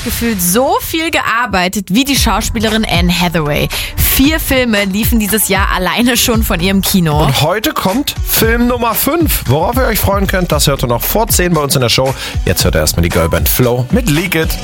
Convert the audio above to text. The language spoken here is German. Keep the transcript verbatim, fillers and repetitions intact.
gefühlt so viel gearbeitet wie die Schauspielerin Anne Hathaway. Vier Filme liefen dieses Jahr alleine schon von ihrem Kino. Und heute kommt Film Nummer fünf. Worauf ihr euch freuen könnt, das hört ihr noch vor zehn bei uns in der Show. Jetzt hört ihr erstmal die Girlband Flow mit Leak It.